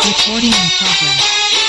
Recording in progress.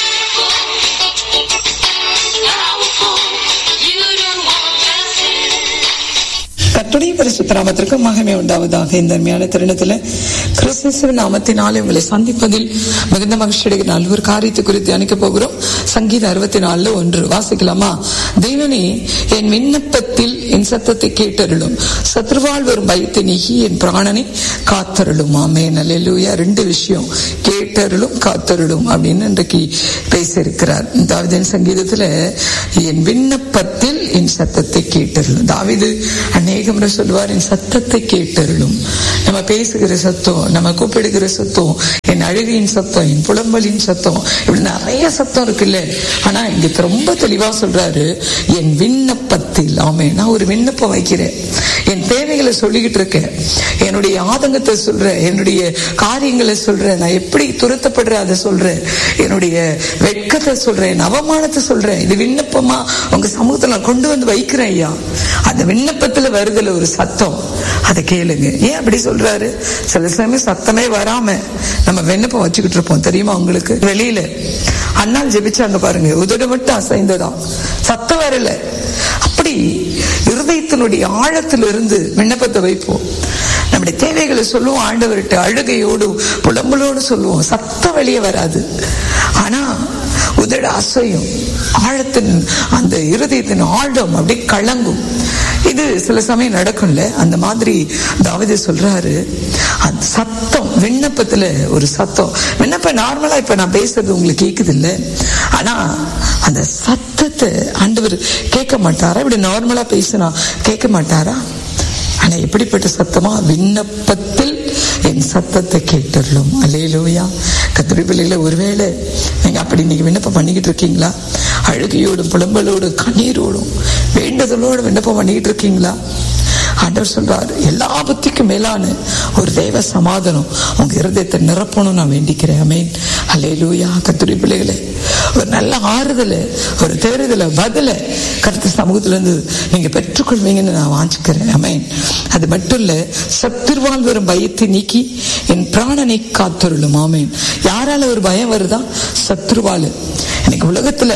கர்த்தருடைய பரிசுத்த நாமத்திற்கு மகிமை உண்டாவதாக. இந்த அருமையான தருணத்துல கிறிஸ்துவின் நாமத்தினாலே உங்களை சந்திப்பதில் மிகுந்த மகிழ்ச்சி அடைகிற ஒரு காரியத்தை குறித்து தியானிக்க போகிறோம். சங்கீதம் 64:1 வாசிக்கலாமா? தேவனே, என் விண்ணப்பத்தில் என் சத்தத்தை கேட்டருளும், சத்ருவால் வரும் பயத்தை நீக்கி என் பிராணனை காத்தருளும். ஆமென், அல்லேலூயா. ரெண்டு விஷயம், கேட்டருளும் காத்தருளும் அப்படின்னு இன்றைக்கு பேசியிருக்கிறார். தாவீதின் சங்கீதத்துல என் விண்ணப்பத்தில் என் சத்தத்தை கேட்டருளும். தாவீது அநேக முறை சொல்லுவார், என் சத்தத்தை கேட்டருளும். நம்ம பேசுகிற சத்தம், நம்ம கூப்பிடுகிற சத்தம், என் அழுகையின் சத்தம், என் புலம்பலின் சத்தம், இப்படி நிறைய சத்தம் இருக்குல்ல. ஆனா இங்க ரொம்ப தெளிவா சொல்றாரு, என் விண்ணப்பத்தில். ஆமே, நான் ஒரு விண்ணப்பம் வைக்கிறேன், என் தேவைகளை சொல்லிக்கிட்டு இருக்கேன், என்னுடைய ஆதங்கத்தை சொல்றேன், என்னுடைய காரியங்களை சொல்றேன், நான் எப்படி துரத்தப்படுறேன் அதை சொல்றேன், என்னுடைய வெட்கத்தை சொல்றேன், அவமானத்தை சொல்றேன். இது விண்ணப்பமா உங்க சமூகத்துல நான் கொண்டு வந்து வைக்கிறேன் ஐயா. அந்த விண்ணப்பத்துல வருதுல ஒரு சத்தம், அதை கேளுங்க. ஏன் அப்படி சொல்றாரு? சில சமயம் சத்தமே வராம நம்ம விண்ணப்பம் வச்சுக்கிட்டு இருப்போம், தெரியுமா உங்களுக்கு? வெளியில அண்ணால் ஜெபிச்சாங்க பாருங்க, உதடு மட்டும் அசைந்ததான், சத்தம் வரல. அப்படி இருதயத்தினுடைய ஆழத்திலிருந்து விண்ணப்பத்தை வைப்போம், நம்முடைய தேவைகளை சொல்லுவோம் ஆண்டவர்கிட்ட, அழுகையோடு புலம்பலோடு சொல்லுவோம், சத்தம் வெளியே வராது. ஆனா உதடு அசையும், ஆழத்தின் அந்த இருதயத்தின் ஆழம் அப்படியே கலங்கும். இது சில சமயம் நடக்கும்ல. அந்த மாதிரி தாவீது சொல்றாரு, அந்த சத்தம் விண்ணப்பத்துல ஒரு சத்தம். விண்ணப்பம் நார்மலா இப்ப நான் பேசுறது உங்களுக்கு கேக்குது இல்ல, ஆனா அந்த சத்தத்தை ஆண்டவர் கேட்க மாட்டாரா? இப்படி நார்மலா பேசினா கேட்க மாட்டாரா? ஆனா எப்படிப்பட்ட சத்தமா? விண்ணப்பத்தில் என் சத்தத்தை கேட்டருளும். அல்லேலூயா. கர்த்தருடைய பிள்ளைகளே, ஒருவேளை நீங்க அப்படி இன்னைக்கு விண்ணப்பம் பண்ணிக்கிட்டு இருக்கீங்களா? அழுகையோடும் புலம்பலோடும் கண்ணீரோடும் வேண்டுதலோடு விண்ணப்பம் பண்ணிக்கிட்டு இருக்கீங்களா? ஆண்டவர் சொல்றாரு, எல்லா புத்திக்கும் மேலான ஒரு தெய்வ சமாதானம் உங்க இருதயத்தை நிரப்பணும் நான் வேண்டிக்கிறேன். ஆமென், அல்லேலூயா. கர்த்தருடைய பிள்ளைகளே, ஒரு நல்ல ஆறுதல, ஒரு தேறுதல, பதில கர்த்தர் சமூகத்துல இருந்து நீங்க பெற்றுக்கொள்வீங்கன்னு நான் வாஞ்சிக்கிறேன். ஆமென். அது மட்டும் இல்ல, சத்துருவால் வரும் பயத்தை நீக்கி என் பிராணனை காத்தருளும். ஆமென். யாரால ஒரு பயம் வருதா? சத்துருவால. இன்னைக்கு உலகத்துல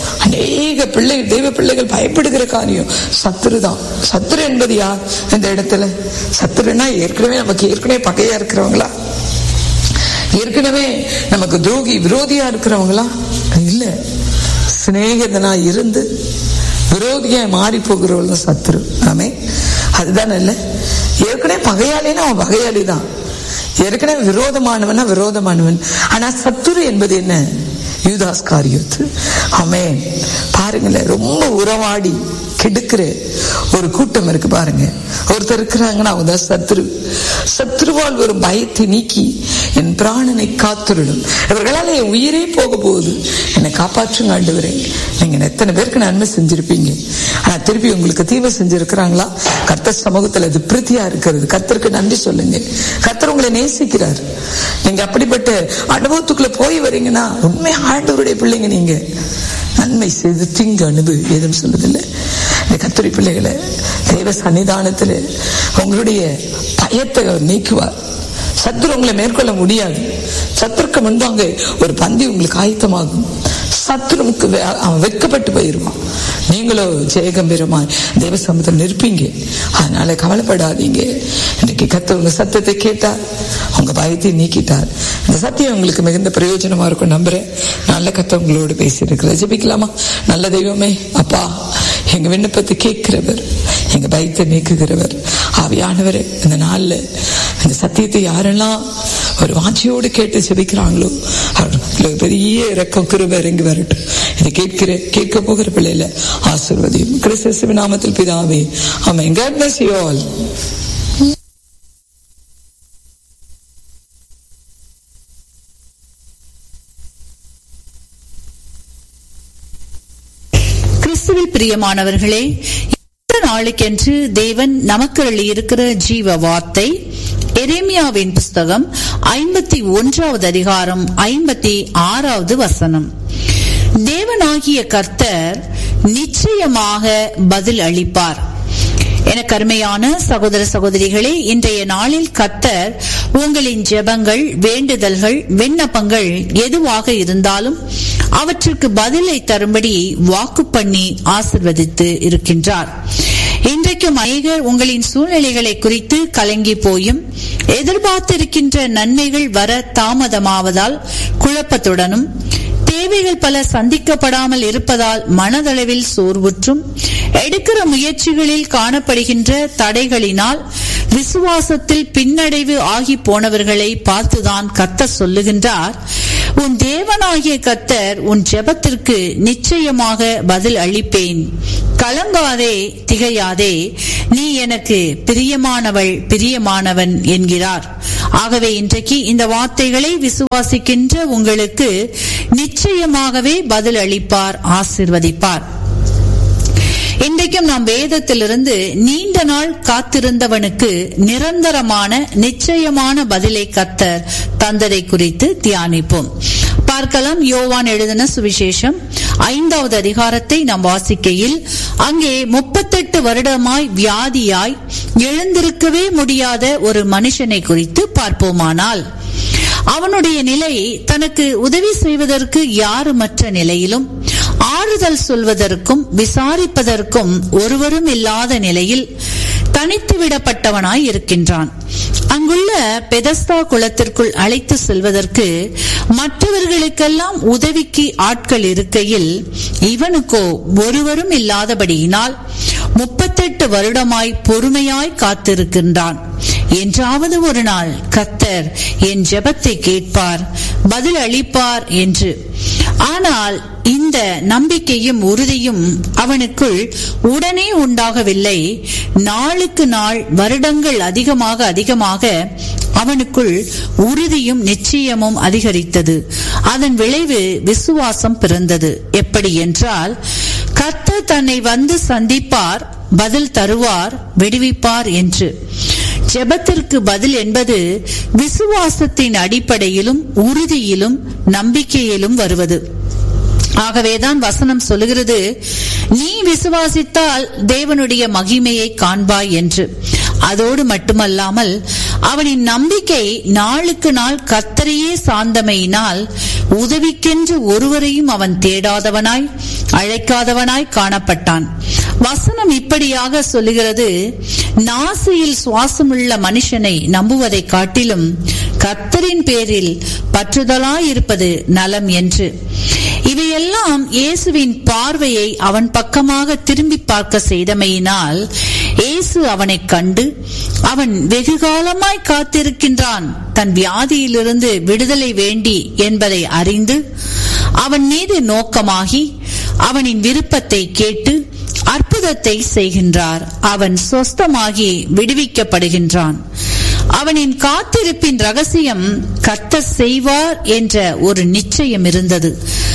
அநேக பிள்ளைகள், தெய்வ பிள்ளைகள் பயப்படுகிற காரியம் சத்துரு தான். சத்துரு என்பது யார் இந்த இடத்துல? சத்துருன்னா ஏற்கனவே பகையா இருக்கிறவங்களா? ஏற்கனவே நமக்கு துரோகி விரோதியா இருக்கிறவங்களா? இல்ல, சிநேகிதனா இருந்து விரோதியா மாறி போகிறவங்க சத்துரு. ஆமே, அதுதான் இல்ல. ஏற்கனவே பகையாளினா அவன் பகையாளி தான், ஏற்கனவே விரோதமானவனா விரோதமானவன். ஆனா சத்துரு என்பது என்ன? யூதாஸ் காரியத்து. ஆமென். பாருங்களேன், ரொம்ப உறவாடி கெடுக்கிற ஒரு கூட்டம் இருக்கு பாருங்க. ஒருத்தர் இருக்கிறாங்கன்னா அவங்க சத்ரு. சத்ருவால் ஒரு பயத்தை நீக்கி என் பிராணனை காத்துருடும். இவர்களால என் உயிரே போக போகுது, என்னை காப்பாற்றுங்க ஆண்டவரே. நீங்க எத்தனை பேருக்கு நன்மை செஞ்சிருப்பீங்க, ஆனா திருப்பி உங்களுக்கு தீமை செஞ்சிருக்கிறாங்களா? கர்த்தர் சமூகத்துல அது பிரீதியா இருக்கிறது. கர்த்தருக்கு நன்றி சொல்லுங்க. கர்த்தர் உங்களை நேசிக்கிறார். நீங்க அப்படிப்பட்ட அனுபவத்துக்குள்ள போய் வரீங்கன்னா உண்மை ஆண்டவருடைய பிள்ளைங்க. நீங்க நன்மை செய்து தீங்கு அனுபவி ஏதும் சொல்லுதில்லை. இந்த கர்த்தருடைய பிள்ளைகளை தேவ சன்னிதானத்துல உங்களுடைய பயத்தை நீக்குவார். சத்துரு உங்களை மேற்கொள்ள முடியாது. சத்துருக்கு முன்பாங்க ஒரு பந்தி உங்களுக்கு ஆயத்தமாகும். சத்துருவுக்கு அவன் வெட்கப்பட்டு போயிருவான். நீங்களோ ஜெயகம்பீரமாய் தேவ சமூகத்தில் நிற்பீங்க. அதனால கவலைப்படாதீங்க. இன்னைக்கு கர்த்தர் உங்க சத்தத்தை கேட்டார், உங்க பயத்தை நீக்கிட்டார். இந்த சத்தியம் உங்களுக்கு மிகுந்த பிரயோஜனமா இருக்கும் நம்புறேன். நல்ல கர்த்தர் உங்களோடு பேசியிருக்கிறார். ஜெபிக்கலாமா? நல்ல தெய்வமே, அப்பா, எங்க விண்ணப்பத்தை கேட்கிறவர், எங்க பயத்தை நீக்குகிறவர், ஆவியானவர், இந்த நாள்ல இந்த சத்தியத்தை யாரெல்லாம் ஒரு வாஞ்சியோடு கேட்டு ஜெபிக்கிறாங்களோ அவர்களுக்கு பெரிய இரக்கம் கிருபை இறங்கி வரட்டும். இதை கேட்க போகிற பிள்ளைல ஆசீர்வதியும் கிறிஸ்துவின் நாமத்தில் பிதாவே, ஆமென். God bless you all. கிறிஸ்துவில் பிரியமானவர்களே, நாளுக்கென்று தேவன் நமக்கு அளியிருக்கிற ஜீவ வார்த்தை எரேமியாவின் புஸ்தகம் 51வது அதிகாரம் 56வது வசனம். தேவனாகிய கர்த்தர் நிச்சயமாக பதில் அளிப்பார். எனக்கு அருமையான சகோதர சகோதரிகளே, இன்றைய நாளில் கர்த்தர் உங்களின் ஜெபங்கள், வேண்டுதல்கள், விண்ணப்பங்கள் எதுவாக இருந்தாலும் அவற்றுக்கு பதிலை தரும்படி வாக்கு பண்ணி ஆசீர்வதித்து இருக்கின்றார். இன்றைக்கும் அநேகர் உங்களின் சூழ்நிலைகளை குறித்து கலங்கி போயும் எதிர்பார்த்திருக்கின்ற நன்மைகள் வர தாமதமாவதால் குழப்பத்துடனும், தேவைகள் பல சந்திக்கப்படாமல் இருப்பதால் மனதளவில் சோர்வுற்றும், எடுக்கிற முயற்சிகளில் காணப்படுகின்ற தடைகளினால் விசுவாசத்தில் பின்னடைவு ஆகி போனவர்களை பார்த்துதான் கர்த்தர் சொல்லுகின்றார், உன் தேவனாகிய கர்த்தர் உன் ஜெபத்திற்கு நிச்சயமாக பதில் அளிப்பேன். கலங்காதே, திகையாதே, நீ எனக்கு பிரியமானவள், பிரியமானவன் என்கிறார். ஆகவே இன்றைக்கு இந்த வார்த்தைகளை விசுவாசிக்கின்ற உங்களுக்கு நிச்சயமாகவே பதில் அளிப்பார், ஆசீர்வதிப்பார். இன்றைக்கும் நாம் வேதத்திலிருந்து நீண்ட நாள் காத்திருந்தவனுக்கு நிரந்தரமான நிச்சயமான பதிலை கர்த்தர் தந்ததை குறித்து தியானிப்போம். பார்க்கலாம். யோவான் எழுதின சுவிசேஷம் 5வது அதிகாரத்தை நாம் வாசிக்கையில், அங்கே 38 வருடமாய் வியாதியாய் எழுந்திருக்கவே முடியாத ஒரு மனுஷனை குறித்து பார்ப்போமானால், அவனுடைய நிலை தனக்கு உதவி செய்வதற்கு யாருமற்ற நிலையிலும், ஆறுதல் சொல்வதற்கும் விசாரிப்பதற்கும் ஒருவரும் இல்லாத நிலையில் தனித்து விடப்பட்டவனாய் இருக்கின்றான். அங்குள்ள பெதஸ்தா குளத்திற்குள் அழைத்து செல்வதற்கு மற்றவர்களுக்கெல்லாம் உதவிக்கு ஆட்கள் இருக்கையில், இவனுக்கோ ஒருவரும் இல்லாதபடியினால் 38 வருடமாய் பொறுமையாய் காத்திருக்கின்றான். என்றாவது ஒரு நாள் கர்த்தர் என் ஜெபத்தை கேட்பார், பதில் அளிப்பார் என்று. ஆனால் இந்த நம்பிக்கையும் உறுதியும் அவனுக்குள் உடனே உண்டாகவில்லை. நாளுக்கு நாள், வருடங்கள் அதிகமாக அவனுக்குள் உறுதியும் நிச்சயமும் அதிகரித்தது. அதன் விளைவு விசுவாசம் பிறந்தது. எப்படி என்றால், கர்த்தர் தன்னை வந்து சந்திப்பார், பதில் தருவார், விடுவிப்பார் என்று. ஜெபத்திற்கு பதில் என்பது விசுவாசத்தின் அடிப்படையிலும் உறுதியிலும் நம்பிக்கையிலும் வருவது. ஆகவேதான் வசனம் சொல்லுகிறது, நீ விசுவாசித்தால் தேவனுடைய மகிமையை காண்பாய் என்று. அதோடு மட்டுமல்லாமல் அவனின் நம்பிக்கை நாளுக்கு நாள் கர்த்தரையே சார்ந்தமையினால் உதவிக்கென்று ஒருவரையும் அவன் தேடாதவனாய், அழைக்காதவனாய் காணப்பட்டான். வசனம் இப்படியாக சொல்லுகிறது, நாசியில் சுவாசமுள்ள மனுஷனை நம்புவதை காட்டிலும் கர்த்தரின் பேரில் பற்றுதலாயிருப்பது நலம் என்று. இவையெல்லாம் இயேசுவின் பார்வையை அவன் பக்கமாக திரும்பி பார்க்க செய்தமையினால் இயேசு அவனை கண்டு, அவன் வெகுகாலமாய் காத்திருக்கின்றான், தன் வியாதியிலிருந்து விடுதலை வேண்டி என்பதை அறிந்து அவன் மீது நோக்கமாகி அவனின் விருப்பத்தை கேட்டு அற்புதத்தை செய்கின்றார். அவன் சொஸ்தமாகி விடுவிக்கப்படுகின்றான். அவனின் காத்திருப்பின் ரகசியம் கர்த்தர் செய்வார் என்ற ஒரு நிச்சயம் இருந்தது.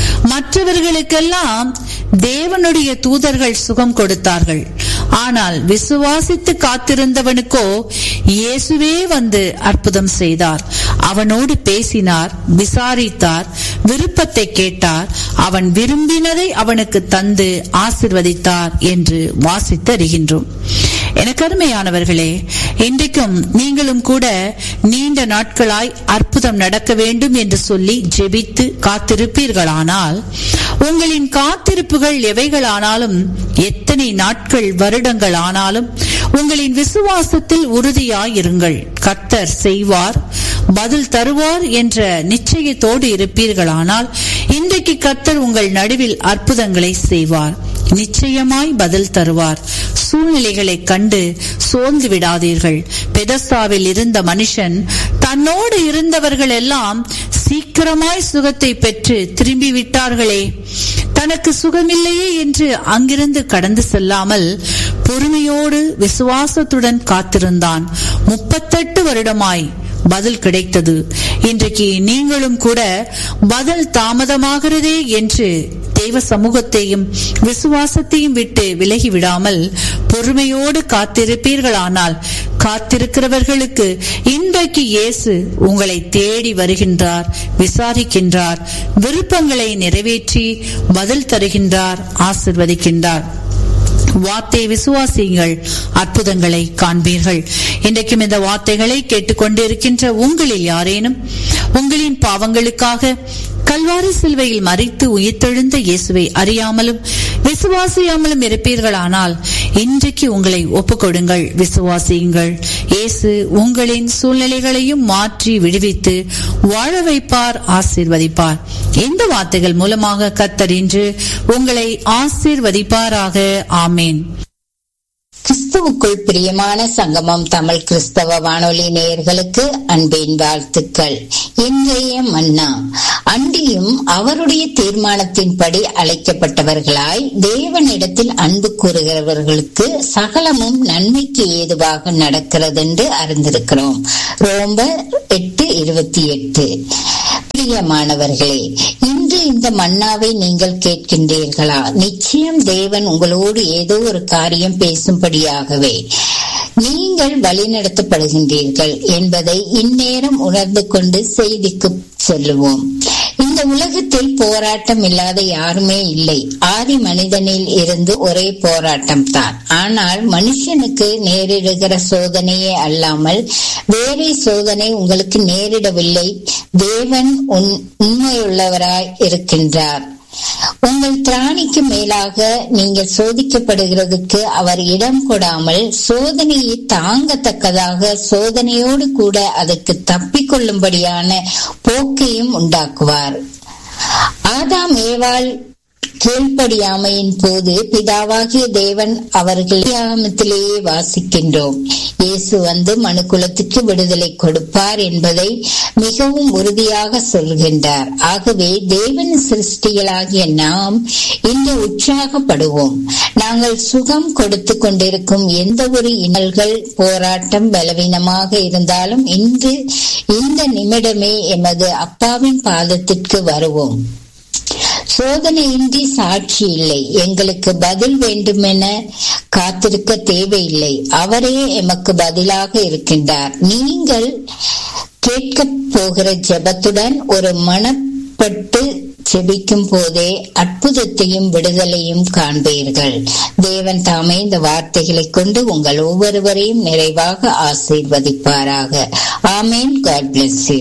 மற்றவர்களுக்கெல்லாம் தேவனுடைய தூதர்கள் சுகம் கொடுத்தார்கள். ஆனால் விசுவாசித்து காத்திருந்தவனுக்கோ இயேசுவே வந்து அற்புதம் செய்தார். அவனோடு பேசினார், விசாரித்தார், விருப்பத்தை கேட்டார், அவன் விரும்பினதை அவனுக்கு தந்து ஆசீர்வதித்தார் என்று வாசித்து அறிகின்றோம். எனக்கு அருமையானவர்களே, இன்றைக்கும் நீங்களும் கூட நீண்ட நாட்களாய் அற்புதம் நடக்க வேண்டும் என்று சொல்லி ஜெபித்து காத்திருப்பீர்களானால், உங்களின் காத்திருப்புகள் எவைகளானாலும், எத்தனை நாட்கள் வருடங்கள் ஆனாலும், உங்களின் விசுவாசத்தில் உறுதியாயிருங்கள். கர்த்தர் செய்வார், பதில் தருவார் என்ற நிச்சயத்தோடு இருப்பீர்களானால், இன்றைக்கு கர்த்தர் உங்கள் நடுவில் அற்புதங்களை செய்வார், நிச்சயமாய் பதில் தருவார். சூழ்நிலைகளை கண்டு சோர்ந்து விடாதீர்கள். பெதஸ்தாவில் இருந்த மனுஷன் தன்னோடு இருந்தவர்கள் எல்லாம் சீக்கிரமாய் சுகத்தை பெற்று திரும்பி விட்டார்களே. தனக்கு சுகமில்லையே என்று அங்கிருந்து கடந்து செல்லாமல் பொறுமையோடு விசுவாசத்துடன் காத்திருந்தான். 38 வருடமாய் பதில் கிடைத்தது. இன்றைக்கு நீங்களும் கூட பதில் தாமதமாகிறதே என்று தெய்வ சமூகத்தையும் விசுவாசத்தையும் விட்டு விலகி விடாமல் பொறுமையோடு காத்திருப்பீர்களானால், காத்திருக்கிறவர்களுக்கு இன்றைக்கு இயேசு உங்களை தேடி வருகின்றார், விசாரிக்கின்றார், விருப்பங்களை நிறைவேற்றி பதில் தருகின்றார், ஆசிர்வதிக்கின்றார். வார்த்தை விசுவாசியுங்கள், அற்புதங்களை காண்பீர்கள். இன்றைக்கும் இந்த வார்த்தைகளை கேட்டுக்கொண்டிருக்கின்ற உங்களில் யாரேனும் உங்களின் பாவங்களுக்காக கல்வாரி சிலுவையில் மரித்து உயிர்த்தெழுந்த இயேசுவை அறியாமலும் விசுவாசியாமலும் இருப்பீர்களானால் இன்றைக்கு உங்களை ஒப்புக்கொடுங்கள், விசுவாசியுங்கள். இயேசு உங்களின் சூழ்நிலைகளையும் மாற்றி விடுவித்து வாழ வைப்பார், ஆசீர்வதிப்பார். இந்த வார்த்தைகள் மூலமாக கர்த்தர் இன்று உங்களை ஆசீர்வதிப்பாராக. ஆமேன். கிறிஸ்துவுக்குள் பிரியமான சங்கமம் தமிழ் கிறிஸ்தவ வானொலி நேயர்களுக்கு அன்பின் வாழ்த்துக்கள். இன்றைய மன்னா. அன்றியும் அவருடைய தீர்மானத்தின்படி அழைக்கப்பட்டவர்களாய் தேவனிடத்தில் அன்பு கூறுகிறவர்களுக்கு சகலமும் நன்மைக்கு ஏதுவாக நடக்கிறது என்று அறிந்திருக்கிறோம். ரோமர் 8:28. பிரியமானவர்களே, இன்று இந்த மன்னாவை நீங்கள் கேட்கின்றீர்களா? நிச்சயம் தேவன் உங்களோடு ஏதோ ஒரு காரியம் பேசும்படியாகவே நீங்கள் வழிநடத்தப்படுகின்றீர்கள் என்பதை இந்நேரம் உணர்ந்து கொண்டு செய்திக்கு செல்லுவோம். இந்த உலகத்தில் போராட்டம் இல்லாத யாருமே இல்லை. ஆதி மனிதனில் இருந்து ஒரே போராட்டம் தான். ஆனால் மனுஷனுக்கு நேரிடுகிற சோதனையே அல்லாமல் வேறே சோதனை உங்களுக்கு நேரிடவில்லை. தேவன் உண்மையுள்ளவராய் இருக்கின்றார். உங்கள் திராணிக்கு மேலாக நீங்கள் சோதிக்கப்படுகிறதுக்கு அவர் இடம் கொடாமல் சோதனையை தாங்கத்தக்கதாக சோதனையோடு கூட அதற்கு தப்பிக்கொள்ளும்படியான போக்கையும் உண்டாக்குவார். ஆதாம் ஏவாள் கீழ்ப்படியாமையின் போது பிதாவாகிய தேவன் அவர்கள் தியாகத்திலேயே வாசிக்கின்றோம். இயேசு வந்து மனுக்குலத்துக்கு விடுதலை கொடுப்பார் என்பதை மிகவும் உறுதியாக சொல்கின்றார். ஆகவே தேவன் சிருஷ்டிகளாகிய நாம் இன்று உற்சாகப்படுவோம். நாங்கள் சுகம் கொடுத்து கொண்டிருக்கும் எந்த ஒரு இன்னல்கள், போராட்டம், பலவீனமாக இருந்தாலும் இன்று இந்த நிமிடமே எமது அப்பாவின் பாதத்திற்கு வருவோம். சோதனையின்றி சாட்சி இல்லை. எங்களுக்கு பதில் வேண்டுமென காத்திருக்க தேவையில்லை. அவரே எமக்கு பதிலாக இருக்கின்றார். நீங்கள் கேட்க போகிற ஜெபத்துடன் ஒரு மனப்பட்டு ஜெபிக்கும் போதே அற்புதத்தையும் விடுதலையும் காண்பீர்கள். தேவன் தாமே இந்த வார்த்தைகளை கொண்டு உங்கள் ஒவ்வொருவரையும் நிறைவாக ஆசீர்வதிப்பாராக. ஆமேன். God bless you.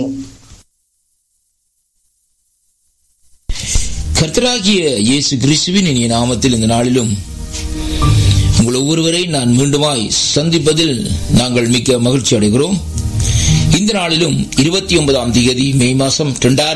கர்த்தராகிய இயேசு கிறிஸ்துவின் இனிய நாமத்தில் இந்த நாளிலும் உங்கள் ஒவ்வொருவரை நான் மீண்டுமாய் சந்திப்பதில் நாங்கள் மிக்க மகிழ்ச்சி அடைகிறோம். இந்த நாளிலும் 29ஆம் தேதி மே மாதம்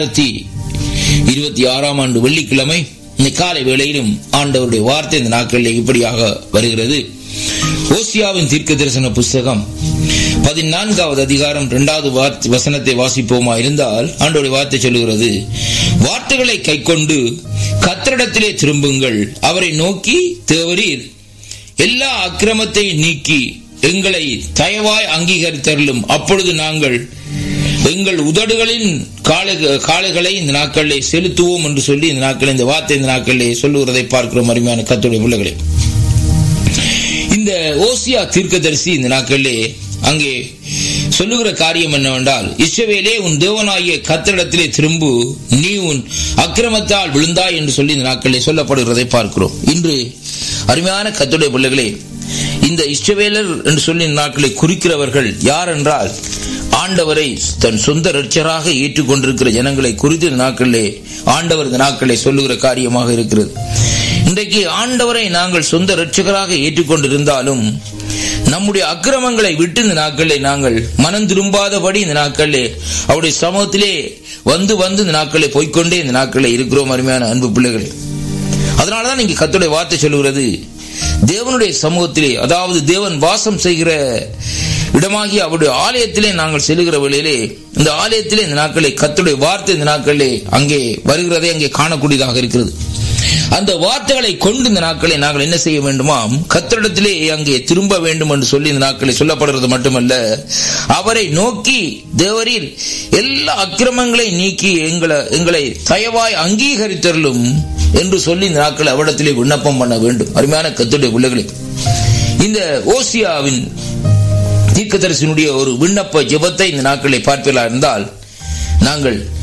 2026ஆம் ஆண்டு வெள்ளிக்கிழமை இந்த காலை வேளையிலும் ஆண்டவருடைய வார்த்தை இந்த நாட்களில் இப்படியாக வருகிறது. ஓசியாவின் தீர்க்க தரிசன புஸ்தகம் 14வது அதிகாரம் 2வது வசனத்தை வாசிப்போமா இருந்தால் ஆண்டவருடைய வார்த்தை சொல்லுகிறது, வார்த்தைகளை கைக்கொண்டு கர்த்தரிடத்திலே திரும்புங்கள், அவரை நோக்கி தேவரீர் எல்லா அக்கிரமத்தை நீக்கி எங்களை தயவாய் அங்கீகரித்தருளும், அப்பொழுது நாங்கள் எங்கள் உதடுகளின் காளைகளை இந்த நாட்களிலே செலுத்துவோம் என்று சொல்லி இந்த நாட்களில் இந்த வார்த்தை இந்த நாட்களிலே சொல்லுகிறதை பார்க்கிறோம். அருமையான கர்த்தருடைய பிள்ளைகளே, இந்த ஓசியா தீர்க்கதரிசி இந்த நாட்களிலே அங்கே சொல்லுகிற காரியம் என்னவென்றால், இஸ்ரவேலே உன் தேவனாகிய கர்த்தரிடத்திலே திரும்பு, நீ உன் அக்கிரமத்தால் விழுந்தாய் என்று சொல்லி இந்த நாட்களிலே சொல்லப்படுகிறதை பார்க்கிறோம். இன்று அருமையான கர்த்தருடைய பிள்ளைகளே, இந்த இஸ்ரவேலர் என்று சொல்லி நாட்களை குறிக்கிறவர்கள் யார் என்றால், ஆண்டவரை தன் சொந்த இரட்சகராக ஏற்றுக்கொண்டிருக்கிற ஜனங்களை குறித்து இந்த நாட்களிலே ஆண்டவர் இந்த நாட்களை சொல்லுகிற காரியமாக இருக்கிறது. இன்றைக்கு ஆண்டவரை நாங்கள் சொந்த இரட்சகராக ஏற்றுக்கொண்டிருந்தாலும் நம்முடைய அக்கிரமங்களை விட்டு இந்த நாட்களிலே நாங்கள் மனம் திரும்பாதபடி இந்த நாட்களிலே அவருடைய சமூகத்திலே வந்து இந்த நாட்களை போய்கொண்டே இந்த நாட்களிலே இருக்கிறோம். அருமையான அன்பு பிள்ளைகளே, அதனாலதான் இங்கே கர்த்தருடைய வார்த்தை சொல்லுகிறது, தேவனுடைய சமூகத்திலே, அதாவது தேவன் வாசம் செய்கிற இடமாகி அவருடைய ஆலயத்திலே நாங்கள் செல்லுகிற வேளையிலே இந்த ஆலயத்திலே இந்த நாட்களை கர்த்தருடைய வார்த்தை இந்த நாட்களிலே அங்கே வருகிறதை அங்கே காணக்கூடியதாக இருக்கிறது. அந்த வார்த்தைகளை கொண்டு இந்த நாட்களை நாங்கள் என்ன செய்ய வேண்டுமாம், கர்த்தரிடத்திலே அங்கே திரும்ப வேண்டும் என்று சொல்லி இந்த நாட்களை சொல்லப்படுகிறது மட்டுமல்ல, அவரை நோக்கி தேவரீர் எல்லா அக்கிரமங்களை நீக்கி எங்களை தயவாய் அங்கீகரித்தருளும் என்று சொல்லி இந்த நாட்களை அவரிடத்திலே விண்ணப்பம் பண்ண வேண்டும். அருமையான கர்த்தருடைய பிள்ளைகளே, இந்த ஓசியாவின் தீர்க்கதரிசியினுடைய ஒரு விண்ணப்ப ஜெபத்தை இந்த நாட்களை பார்ப்பீர்களா இருந்தால், நாங்கள்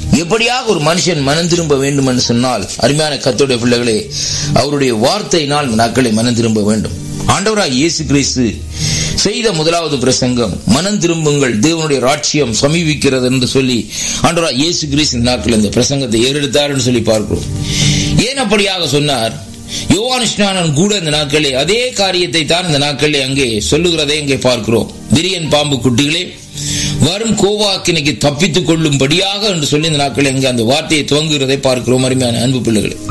எப்படியாக ஒரு மனுஷன் மனம் திரும்ப வேண்டும் என்று சொன்னால், அருமையான கர்த்தருடைய பிள்ளைகளே, அவருடைய வார்த்தையினால் நாட்களை மனம் திரும்ப வேண்டும். ஆண்டவராய் இயேசு கிறிஸ்து செய்த முதலாவது பிரசங்கம் மனம் திரும்புங்கள், தேவனுடைய ராஜ்யம் சமீபிக்கிறது என்று சொல்லி ஆண்டவராய் இயேசு கிறிஸ்து நாட்கள் இந்த பிரசங்கத்தை ஏறெடுத்தார் என்று சொல்லி பார்க்கிறோம். ஏன் அப்படியாக சொன்னார்? யோவான் ஸ்நானன் கூட இந்த நாட்களே அதே காரியத்தை தான் இந்த நாட்களே அங்கே சொல்லுகிறதை அங்கே பார்க்கிறோம். விரியன் பாம்பு குட்டிகளே, வரும் கோவாக்கினைக்கு தப்பித்துக் கொள்ளும்படியாக என்று சொல்லி இந்த நாட்களே அங்கே அந்த வார்த்தையை துவங்குகிறதை பார்க்கிறோம். அருமையான அன்பு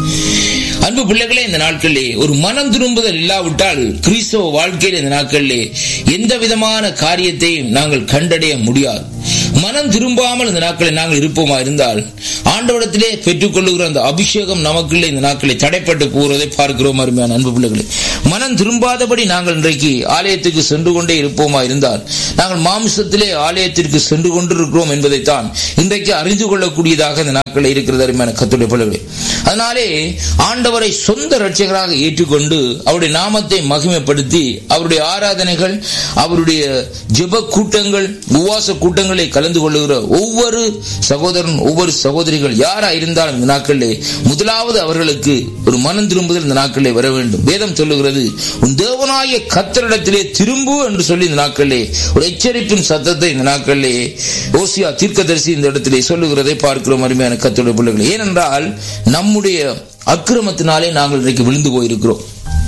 பிள்ளைகளே, இந்த நாட்களிலே ஒரு மனம் திரும்புதல் இல்லாவிட்டால் கிறிஸ்தவ வாழ்க்கையில் இந்த நாட்களிலே எந்த விதமான காரியத்தையும் நாங்கள் கண்டடைய முடியாது. மனம் திரும்பாமல் இந்த நாட்களில் நாங்கள் இருப்போமா இருந்தால் ஆண்டவரிடத்திலே பெற்றுக் கொள்ளுகிற அந்த அபிஷேகம் நமக்குள்ளே இந்த நாட்களில் தடைப்பட்டு போகிறதை பார்க்கிறோம். அருமையான அன்பு பிள்ளைகளே, மனம் திரும்பாதபடி நாங்கள் இன்றைக்கு ஆலயத்துக்கு சென்று கொண்டே இருப்போமா இருந்தால் நாங்கள் மாமிசத்திலே ஆலயத்திற்கு சென்று கொண்டிருக்கிறோம் என்பதைத்தான் இன்றைக்கு அறிந்து கொள்ளக்கூடியதாக இந்த நாட்களில் இருக்கிறது. அருமையான கர்த்தருடைய பிள்ளைகளே, அதனாலே ஆண்டவரை சொந்த இரட்சகராக ஏற்றுக்கொண்டு அவருடைய நாமத்தை மகிமைப்படுத்தி அவருடைய ஆராதனைகள், அவருடைய ஜெப கூட்டங்கள், உபவாச கூட்டங்களை கலந்து கொள்ளுகிற ஒவ்வொரு சகோதரன், ஒவ்வொரு சகோதரிகள் யாரா இருந்தாலும் இந்த நாட்களிலே முதலாவது அவர்களுக்கு ஒரு மனம் திரும்புதல் இந்த நாட்களிலே வர வேண்டும். வேதம் சொல்லுகிறது, உன் தேவனாகிய கர்த்தரிடத்திலே திரும்பு என்று சொல்லி இந்த நாட்களிலே ஒரு எச்சரிப்பின் சத்தத்தை இந்த நாட்களிலே ஓசியா தீர்க்கதரிசி இந்த இடத்திலே சொல்லுகிறதை பார்க்கிறோம். அருமையான கர்த்தருடைய பிள்ளைகளே, ஏனென்றால் நம்முடைய அக்கிரமத்தினாலே நாங்கள் இன்றைக்கு விழுந்து போயிருக்கிறோம்.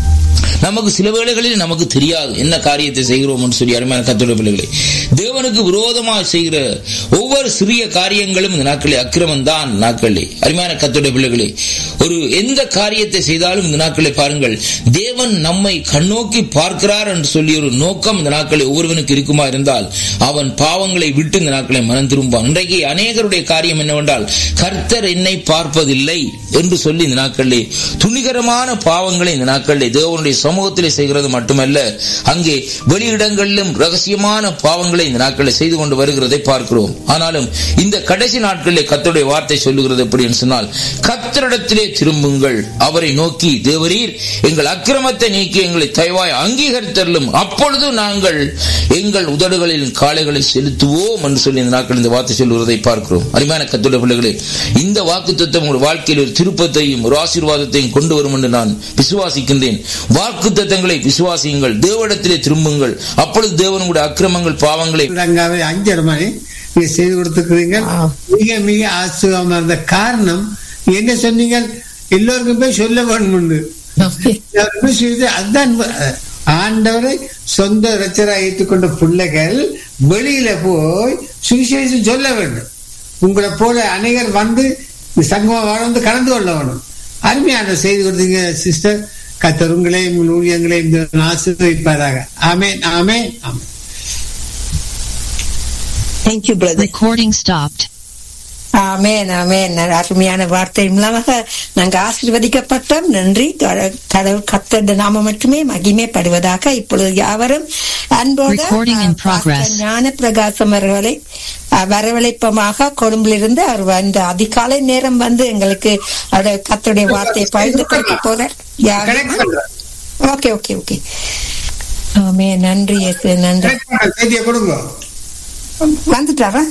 நமக்கு சில வேளைகளில் நமக்கு தெரியாது என்ன காரியத்தை செய்கிறோம் என்று சொல்லி. அருமையான கர்த்தருடைய பிள்ளைகளே, தேவனுக்கு விரோதமாக செய்கிற ஒவ்வொரு சிறிய காரியங்களும் இந்த நாட்களில் அக்கிரமம் தான். நாட்களே அருமையான கர்த்தருடைய பிள்ளைகளே, ஒரு எந்த காரியத்தை செய்தாலும் இந்த நாட்களை பாருங்கள், தேவன் நம்மை கண்ணோக்கி பார்க்கிறார் என்று சொல்லி ஒரு நோக்கம் இந்த நாட்களில் ஒவ்வொருவனுக்கு இருக்குமா இருந்தால் அவன் பாவங்களை விட்டு இந்த நாட்களை மனம் திரும்பான். இன்றைக்கு அநேகருடைய காரியம் என்னவென்றால், கர்த்தர் என்னை பார்ப்பதில்லை என்று சொல்லி இந்த நாட்களிலே துணிகரமான பாவங்களை இந்த நாட்களிலே தேவனுடைய சமூகத்திலே செய்கிறது மட்டுமல்ல, அங்கே வெளியிடங்களிலும் ரகசியமான பாவங்களை இந்த நாட்களில் செய்து கொண்டு வருகிறதை பார்க்கிறோம். ஆனாலும் இந்த கடைசி நாட்களிலே கர்த்தருடைய வார்த்தை சொல்லுகிறது எப்படி என்று சொன்னால், கர்த்தரிடத்திலே திரும்புங்கள், அவரை நோக்கி, தேவரீர் எங்கள் அக்கிரமத்தை நீக்கி எங்களை தயவாய் அங்கீகரித்தருளும், அப்பொழுது நாங்கள் எங்கள் உதடுகளில் காளைகளை செலுத்துவோம் என்று சொல்லி இந்த நாட்கள் இந்த வார்த்தை சொல்லுகிறதை பார்க்கிறோம். அருமையான கர்த்தருடைய பிள்ளைகளே, இந்த வாக்குத்தத்தம் உங்கள் வாழ்க்கையில் ஒரு திருப்பத்தையும் ஒரு ஆசீர்வாதத்தையும் கொண்டு வரும் என்று நான் விசுவாசிக்கின்றேன். வாக்குத்தத்தங்களை விசுவாசியுங்கள், தேவனிடத்திலே திரும்புங்கள், அப்பொழுது தேவன் உங்களுடைய அக்கிரமங்கள் பாவங்களை 5:30 மணி நீங்க செய்து கொடுத்துக்கிறீங்க. மிக மிக ஆச்சரியமா இருந்த காரணம் என்ன சொன்னீங்க, எல்லோருக்கும் போய் சொல்ல வேண்டும். அதுதான் ஆண்டவரை சொந்த இரட்சகராக ஏற்றுக்கொண்ட பிள்ளைகள் வெளியில போய் சுவிசேஷம் சொல்ல வேண்டும். உங்களை போல அநேகர் வந்து சங்கமா வாழ்ந்து கலந்து கொள்ள வேண்டும். அருமையான செய்து கொடுத்தீங்க சிஸ்டர். கர்த்தர் உங்களையும் உங்கள் ஊழியங்களையும் ஆசீர்வதிப்பாராக. ஆமென், ஆமென், ஆமென். Thank you, brother. Recording stopped. ஆமென், ஆமென். அருமையான வார்த்தை மூலமாக நாங்கள் ஆசீர்வதிக்கப்பட்டோம். நன்றி. கடவுள் கர்த்தருடைய நாமம் மட்டுமே மகிமைப்படுவதாக. இப்பொழுது யாவரும் அன்போடு ஞான பிரகாசம் அவர்களை வரவழைப்பமாக கொழும்பிலிருந்து அவர் வந்து அதிகாலை நேரம் வந்து எங்களுக்கு கர்த்தருடைய வார்த்தையை பகிர்ந்து கொடுக்க போறார். Okay okay okay. ஆமென். நன்றி இயேசு, நன்றி. வந்துட்டாரா?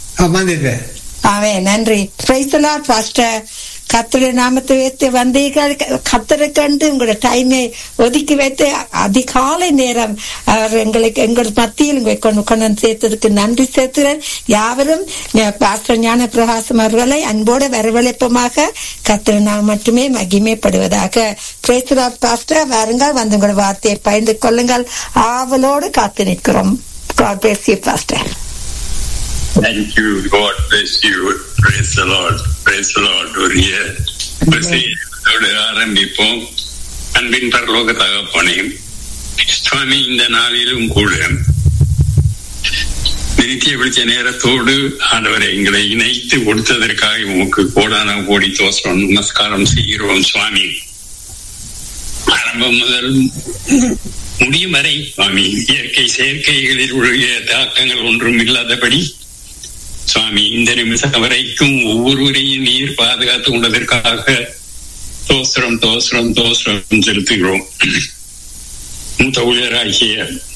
அவன் நன்றி. Praise the Lord pastor. கர்த்தருடைய நாமத்தை வைத்து வந்தீர்கள். கர்த்தரை கண்டு உங்களோட டைமை ஒதுக்கி வைத்து அதிகாலை நேரம் அவர் எங்களுக்கு எங்கள் மத்தியில் கொண்டு சேர்த்ததுக்கு நன்றி சேர்த்துறேன். யாவரும் பாஸ்டர் ஞான பிரகாசம் அவர்களை அன்போடு வரவழைப்பமாக. கர்த்தரை நாம் மட்டுமே மகிமைப்படுவதாக. Praise the Lord pastor. வாருங்கள், வந்து உங்களோட வார்த்தையை பகிர்ந்து கொள்ளுங்கள். ஆவலோடு காத்து நிற்கிறோம். God bless you, Pastor. Thank you. God bless you. Praise the Lord. Praise the Lord. ஆரம்பிப்போம். அன்பின் பரலோக தகப்பனே, சுவாமி, இந்த நாளிலும் கூட நிறுத்திய பிடிச்ச நேரத்தோடு ஆண்டவரை எங்களை இணைத்து கொடுத்ததற்காக உமக்கு கோடான கோடி தோசம் நமஸ்காரம் செய்கிறோம் சுவாமி. ஆரம்பம் முதல் முடியும் வரை சுவாமி, இயற்கை செயற்கைகளில் உள்ள தாக்கங்கள் ஒன்றும் இல்லாதபடி சுவாமி, இந்த நிமிஷம் வரைக்கும் ஒவ்வொருவரையும் நீர் பாதுகாத்துக் கொண்டதற்காக தோசரம் தோசரம் தோசரம் செலுத்துகிறோம். மூத்த ஊழியராகிய